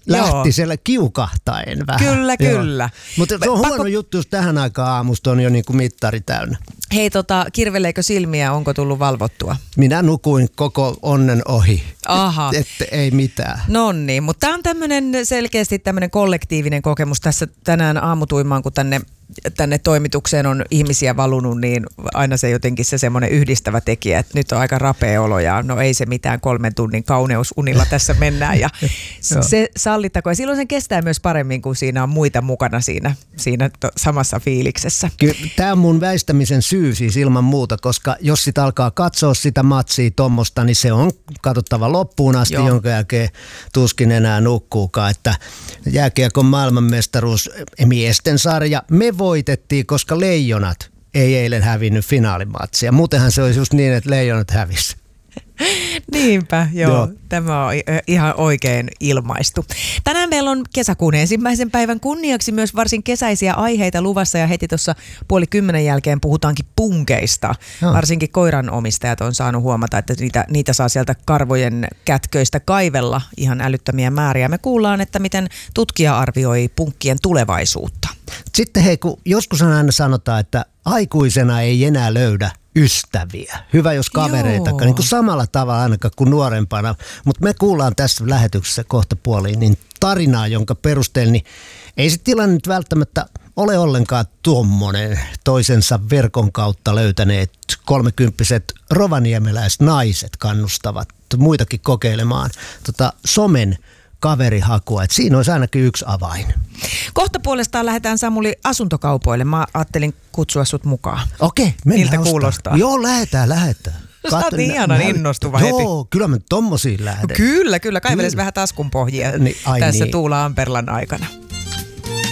lähti siellä kiukahtaen vähän. Kyllä. Mutta se on huono juttu, jos tähän aikaan aamusta on jo niin kuin mittari täynnä. Hei, kirveleekö silmiä, onko tullut valvottua? Minä nukuin koko onnen ohi. Aha. Että ei mitään. No niin, mutta tämä on selkeästi tämmöinen kollektiivinen kokemus tässä tänään aamutuimaan, kun tänne toimitukseen on ihmisiä valunut, niin aina se jotenkin se semmoinen yhdistävä tekijä, että nyt on aika rapea olo ja no ei se mitään 3 tunnin kauneusunilla tässä mennään ja se sallittakoon. Ja silloin sen kestää myös paremmin, kun siinä on muita mukana siinä samassa fiiliksessä. Kyllä, tämä on mun väistämisen syy siis ilman muuta, koska jos sitä alkaa katsoa sitä matsia tommosta, niin se on katsottava loppuun asti, jonka jälkeen tuskin enää nukkuukaan, että jääkiekon maailmanmestaruus miesten sarja, me voitettiin, koska Leijonat ei eilen hävinnyt finaalimatsia. Muutenhan se olisi just niin, että Leijonat hävisi. Niinpä, joo. Tämä on ihan oikein ilmaistu. Tänään meillä on kesäkuun 1. päivän kunniaksi myös varsin kesäisiä aiheita luvassa ja heti tuossa 9:30 jälkeen puhutaankin punkeista. Varsinkin koiranomistajat on saanut huomata, että niitä saa sieltä karvojen kätköistä kaivella ihan älyttömiä määriä. Me kuullaan, että miten tutkija arvioi punkkien tulevaisuutta. Sitten hei, kun joskus aina sanotaan, että aikuisena ei enää löydä ystäviä. Hyvä, jos kavereitakaan, niin kuin samalla tavalla ainakaan kuin nuorempana. Mutta me kuullaan tässä lähetyksessä kohta puoliin niin tarinaa, jonka perusteella niin ei se tilanne nyt välttämättä ole ollenkaan tuommoinen toisensa verkon kautta löytäneet 30-vuotiaat rovaniemeläiset naiset kannustavat muitakin kokeilemaan somen kaverihakua. Että siinä olisi ainakin yksi avain. Kohta puolestaan lähdetään Samuli asuntokaupoille. Mä ajattelin kutsua sut mukaan. Okei, mennään. Miltä kuulostaa? Joo, lähdetään. Sä oot ihanan innostuva heti. Joo, kyllä mä tommosiin lähden. Kyllä. Kaiveles vähän taskun pohjia tässä Tuula Amperlan aikana.